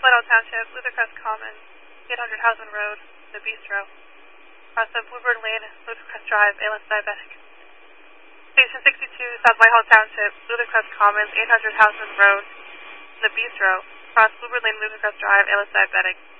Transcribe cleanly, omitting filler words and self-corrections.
Whitehall Township, Luther Crest Commons, 800 Houseman Road, The Bistro. Cross of Bluebird Lane, Luther Crest Drive, ALS Diabetic. Station 62, South Whitehall Township, Luther Crest Commons, 800 Houseman Road, The Bistro. Cross Bluebird Lane, Luther Crest Drive, ALS Diabetic.